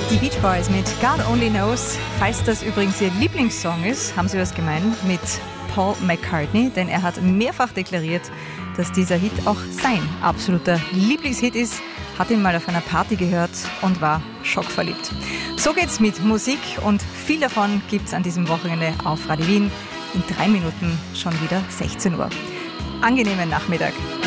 Die Beach Boys mit God Only Knows. Falls das übrigens ihr Lieblingssong ist, haben sie was gemein mit Paul McCartney, denn er hat mehrfach deklariert, dass dieser Hit auch sein absoluter Lieblingshit ist, hat ihn mal auf einer Party gehört und war schockverliebt. So geht's mit Musik und viel davon gibt's an diesem Wochenende auf Radio Wien. In 3 Minuten schon wieder 16 Uhr. Angenehmen Nachmittag.